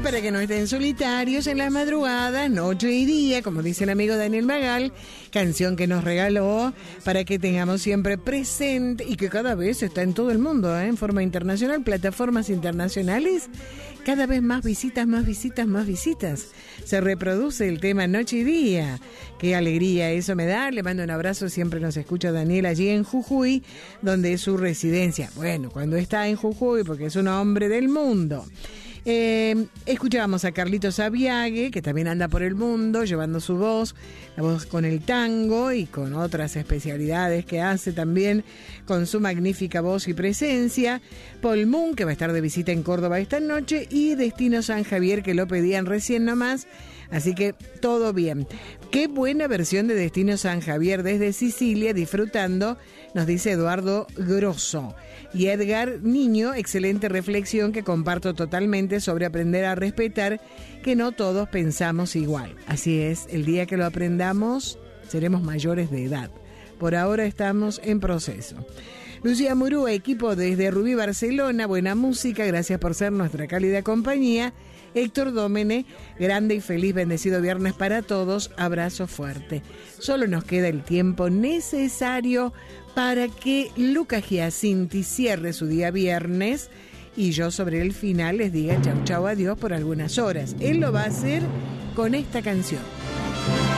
para que no estén solitarios en las madrugadas, noche y día, como dice el amigo Daniel Magal, canción que nos regaló para que tengamos siempre presente y que cada vez está en todo el mundo, en forma internacional, plataformas internacionales, cada vez más visitas, más visitas, más visitas. Se reproduce el tema noche y día. Qué alegría eso me da. Le mando un abrazo, siempre nos escucha Daniel allí en Jujuy, donde es su residencia. Bueno, cuando está en Jujuy, porque es un hombre del mundo. Escuchábamos a Carlitos Aviague, que también anda por el mundo llevando su voz, la voz con el tango y con otras especialidades que hace también con su magnífica voz y presencia. Paul Moon, que va a estar de visita en Córdoba esta noche, y Destino San Javier, que lo pedían recién nomás, así que todo bien. Qué buena versión de Destino San Javier desde Sicilia, disfrutando, nos dice Eduardo Grosso. Y Edgar Niño, excelente reflexión que comparto totalmente sobre aprender a respetar que no todos pensamos igual. Así es, el día que lo aprendamos seremos mayores de edad. Por ahora estamos en proceso. Lucía Murúa, equipo desde Rubí, Barcelona, buena música, gracias por ser nuestra cálida compañía. Héctor Dómene, grande y feliz, bendecido viernes para todos, abrazo fuerte. Solo nos queda el tiempo necesario para que Lucas Giacinti cierre su día viernes y yo sobre el final les diga chau chau adiós por algunas horas. Él lo va a hacer con esta canción.